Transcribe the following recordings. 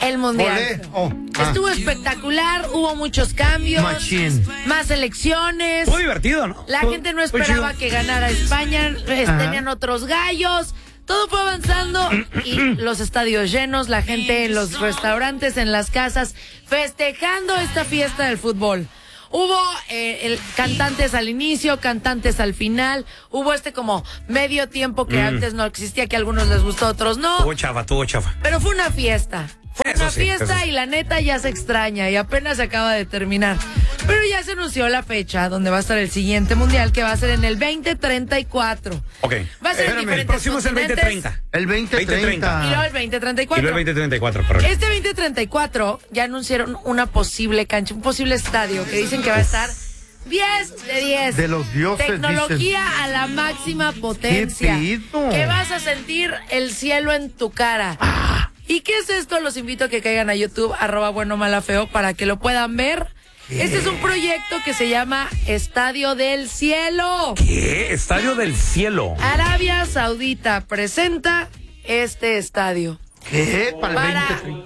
el Mundial. Estuvo espectacular, hubo muchos cambios, más elecciones. Estuvo divertido, ¿no? La gente no esperaba que ganara España, tenían otros gallos. Todo fue avanzando y los estadios llenos, la gente en los restaurantes, en las casas, festejando esta fiesta del fútbol. Hubo cantantes al inicio, cantantes al final. Hubo como medio tiempo que antes no existía, que a algunos les gustó, a otros no. Tuvo chafa. Pero fue una fiesta. Fue una fiesta y la neta ya se extraña y apenas se acaba de terminar. Pero ya se anunció la fecha donde va a estar el siguiente mundial, que va a ser en el 2034. Ok. Va a ser en diferentes el próximo es el 2030. El 2030. Y luego el 2034. Y luego el 2034, correcto. Este 2034 ya anunciaron una posible cancha, un posible estadio que dicen que va a estar 10 de 10. De los dioses. Tecnología a la máxima potencia. Que vas a sentir el cielo en tu cara. ¿Y qué es esto? Los invito a que caigan a YouTube, @buenomalafeo, para que lo puedan ver. Este es un proyecto que se llama Estadio del Cielo. ¿Qué? Estadio del Cielo. Arabia Saudita presenta este estadio. ¿Qué? Para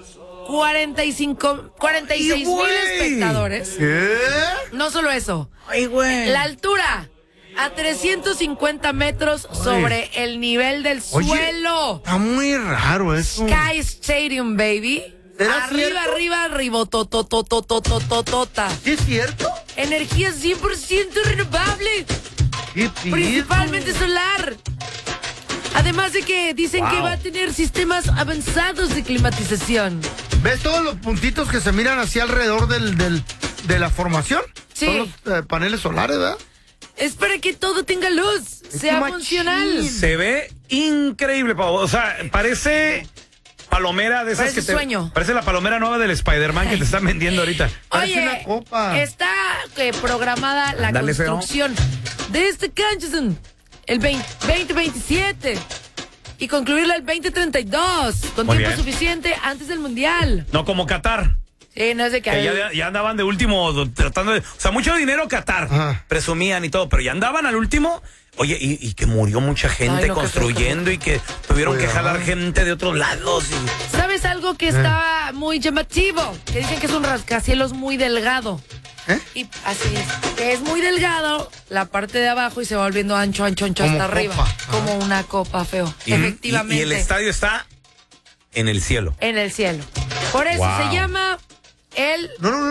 46,000 espectadores. ¿Qué? No solo eso. Ay, güey. La altura a 350 metros sobre el nivel del suelo. Está muy raro eso. Sky Stadium, baby. Arriba, ¿Sí es cierto? Energía 100% renovable. Principalmente solar. Además de que dicen que va a tener sistemas avanzados de climatización. ¿Ves todos los puntitos que se miran así alrededor de la formación? Sí. Son los paneles solares, ¿verdad? Es para que todo tenga luz, sea funcional. Se ve increíble, Pau. O sea, parece palomera de esas parece sueño. Parece la palomera nueva del Spider-Man que te están vendiendo ahorita. Parece Oye, una copa. Está programada la construcción de este cancha el 2027 y concluirla el 2032 con Muy tiempo bien. suficiente antes del Mundial. No como Qatar. Sí, no es de que Ya andaban de último tratando de... O sea, mucho dinero Qatar. Ajá. Presumían y todo, pero ya andaban al último. Oye, y que murió mucha gente construyendo y que tuvieron que jalar gente de otros lados. ¿Sabes algo que está muy llamativo? Que dicen que es un rascacielos muy delgado. Y así es, que es muy delgado la parte de abajo y se va volviendo ancho hasta arriba. Como una copa, feo. Efectivamente. Y el estadio está en el cielo. En el cielo. Por eso se llama el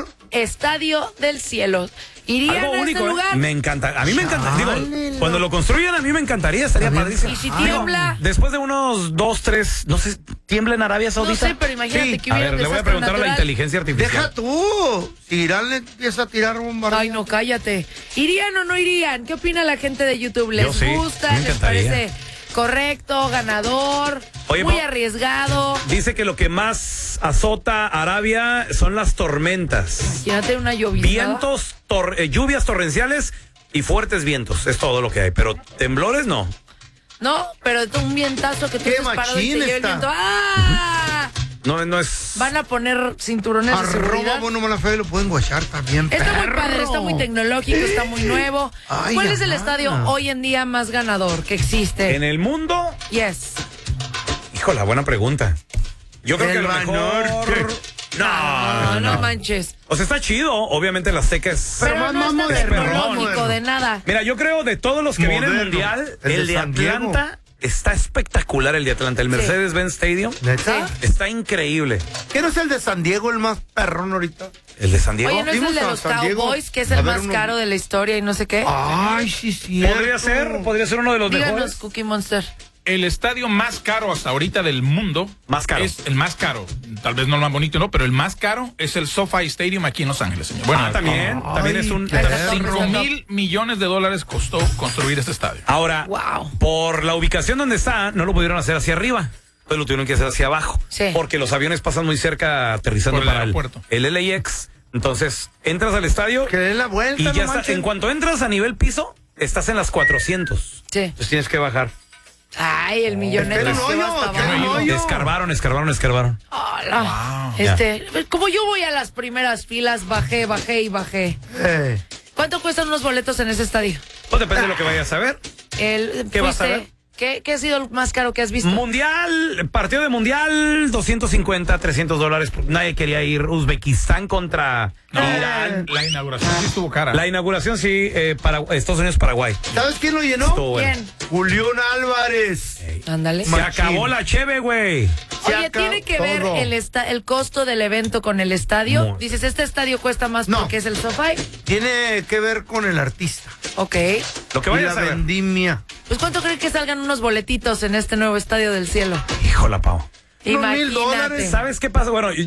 Estadio del Cielo. ¿Irían Algo a único, este lugar? Me encanta. A mí me encanta. Digo, cuando lo construyan, a mí me encantaría. Estaría padrísimo. ¿Y si tiembla? Después de unos 2, 3, no sé, ¿tiembla en Arabia Saudita? No sé, pero imagínate que A hubiera ver, le voy a preguntar a la inteligencia artificial. Deja tú. Si Irán le empieza a tirar bombardeo. Ay, no, cállate. ¿Irían o no irían? ¿Qué opina la gente de YouTube? ¿Les sí, gusta? me ¿Les encantaría. parece correcto, ganador, Oye, muy Pau, arriesgado? Dice que lo que más azota a Arabia son las tormentas. Imagínate una llovizna. Vientos, lluvias torrenciales y fuertes vientos. Es todo lo que hay. Pero temblores no. No, pero es un vientazo que tú Qué estás parado y te machín lleva el está. viento. ¡Ah! No es. Van a poner cinturones de Arroba seguridad. bueno mala fe lo pueden guachar también. Está muy perro. padre, está muy tecnológico, está muy nuevo. Ay, ¿Cuál es el ajá. estadio hoy en día más ganador que existe? En el mundo. Yes. Híjola, buena pregunta. Yo creo que a lo El mejor. Banorte. No manches. O sea, está chido. Obviamente el Azteca es. Pero más no es tan moderno, tecnológico moderno. de nada. Mira, yo creo de todos los que vienen al Moderno. mundial, El el de de San Diego. Atlanta está espectacular. El de Atlanta, el Mercedes-Benz Stadium. ¿Neta? Sí. Está increíble. ¿Qué no es el de San Diego el más perrón ahorita? El de San Diego. Oye, ¿no es el Fuimos de a los San Diego Cowboys, que es a el ver más unos- caro de la historia y no sé qué? Ay, sí, sí. Podría ser uno de los Díganos, mejores. Cookie Monster. El estadio más caro hasta ahorita del mundo. Más caro. Es el más caro. Tal vez no el más bonito, no, pero el más caro es el SoFi Stadium aquí en Los Ángeles, señor. Bueno, También es un. Ay, está top. 5,000 millones de dólares costó construir este estadio. Ahora, Wow. por la ubicación donde está, no lo pudieron hacer hacia arriba. Entonces lo tuvieron que hacer hacia abajo. Sí. Porque los aviones pasan muy cerca aterrizando Por el para aeropuerto. el LAX. Entonces, entras al estadio Que den la vuelta, y ya no está. manchen. En cuanto entras a nivel piso, estás en las 400. Sí. Entonces tienes que bajar. Ay, el millonero Tiene se un va hoyo, hasta tiene un abajo. hoyo. Escarbaron. Hola. Wow. Como yo voy a las primeras filas, bajé. ¿Cuánto cuestan unos boletos en ese estadio? Pues depende de lo que vayas a ver. ¿Qué vas a ver? ¿Qué ha sido lo más caro que has visto? Mundial, partido de Mundial, $250, $300. Nadie quería ir. Uzbekistán contra Irán. La inauguración sí estuvo cara. La inauguración sí, Estados Unidos-Paraguay. ¿Sabes quién lo llenó? ¿Quién? Julián Álvarez. Ándale. Se acabó la cheve, güey. Oye, ¿tiene que ver el costo del evento con el estadio? Dices, este estadio cuesta más porque es el SoFi. Tiene que ver con el artista. Ok. Lo que vayas y la a ver. vendimia. Pues ¿cuánto creen que salgan unos boletitos en este nuevo Estadio del Cielo? Híjola, Pau. Unos Imagínate. $1,000. ¿Sabes qué pasa? Bueno,